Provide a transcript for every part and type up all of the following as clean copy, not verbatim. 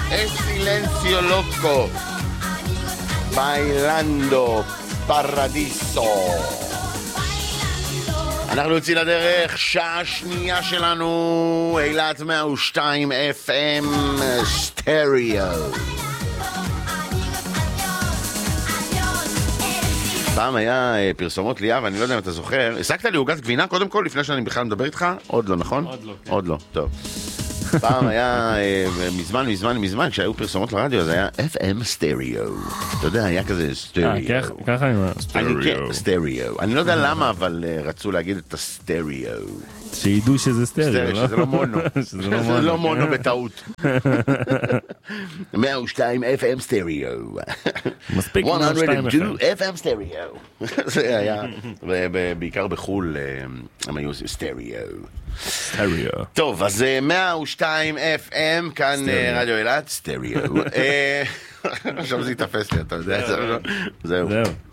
silencio loco, bailando paradiso. אנחנו יוצאים לדרך, שעה שנייה שלנו, אילת 102 FM סטריאו. פעם היה פרסומות ליאב, אני לא יודע אם אתה זוכר. השגת לי עוגת גבינה קודם כל, לפני שאני בכלל מדבר איתך? עוד לא, נכון? עוד לא, כן. עוד לא, טוב. פעם היה, מזמן, כשהיו פרסומות לרדיו, אז היה FM סטריאו. אתה יודע, היה כזה סטריאו. ככה אני אומר, סטריאו. אני לא יודע למה, אבל רצו להגיד את הסטריאו. שידעו שזה סטריאו, לא? שזה לא מונו. שזה לא מונו בטעות. 102 FM סטריאו. מספיק 102 FM סטריאו. זה היה, בעיקר בחול, הם היו סטריאו. טוב, אז 102 FM, כאן רדיו אילת, סטריאו. עכשיו זה יתפס לי, אתה יודע, זהו.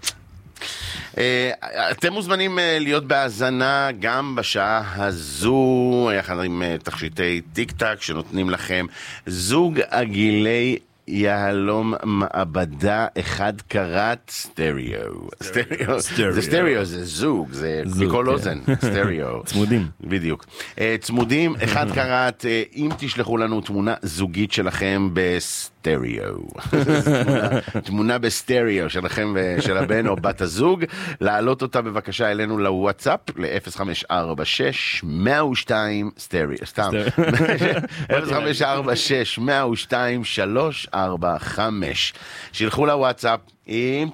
אתם מוזמנים להיות בהאזנה גם בשעה הזו, יחד עם תכשיטי טיק טק שנותנים לכם זוג עגילי יהלום מעבדה אחד קראט סטריאו. זה סטריאו, זה זוג, זה מכל אוזן, סטריאו. צמודים. בדיוק. צמודים, אחד קראט, אם תשלחו לנו תמונה זוגית שלכם בסטריאו. תמונה בסטריאו שלכם ושל הבן או בת הזוג, להעלות אותה בבקשה אלינו לוואטסאפ, ל-0546 102 סטריאו, סתם. 0546 102 345. שילחו לוואטסאפ, אם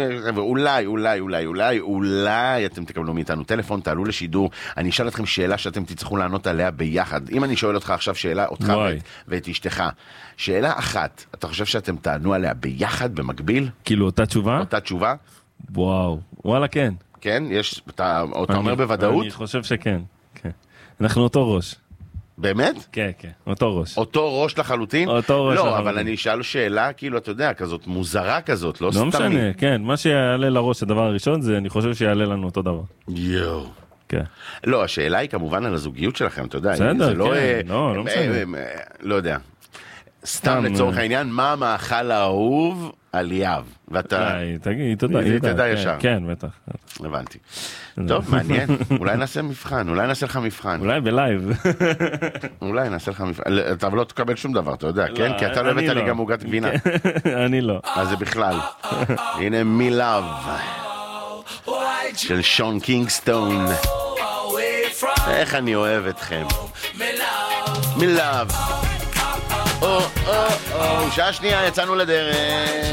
אולי אתם תקבלו מאיתנו טלפון, תעלו לשידור, אני אשאל אתכם שאלה שאתם תצטרכו לענות עליה ביחד. אם אני שואל אותך עכשיו שאלה, אותך ואת אשתך, שאלה אחת, אתה חושב שאתם תענו עליה ביחד, במקביל? כאילו אותה תשובה? אותה תשובה? וואו, וואלה כן. כן? אתה אומר בוודאות? אני חושב שכן, כן. אנחנו אותו ראש. באמת? כן, כן, אותו ראש. אותו ראש לחלוטין? אותו ראש לחלוטין. לא, אבל אני אשאל שאלה, כאילו, אתה יודע, כזאת מוזרה כזאת, לא סתם. לא משנה, כן, מה שיעלה לראש הדבר הראשון, זה אני חושב שיעלה לנו אותו דבר. יואו. כן. לא, השאלה היא כמובן על הזוגיות שלכם, אתה יודע. בסדר, כן, לא משנה. לא יודע. סתם לצורך העניין, מה המאכל האהוב על יאב? ואתה... תגיד, תדע ישר. כן, בטח. הבנתי. טוב, מעניין. אולי נעשה מבחן, אולי נעשה לך מבחן. אולי בלייב. אולי נעשה לך מבחן. אתה לא תקבל שום דבר, אתה יודע, כן? כי אתה לא הבאת לי גם עוגת גבינה. אני לא. אז זה בכלל. הנה מילאב. של שון קינגסטון. איך אני אוהב אתכם. מילאב. שעה שנייה, יצאנו לדרך.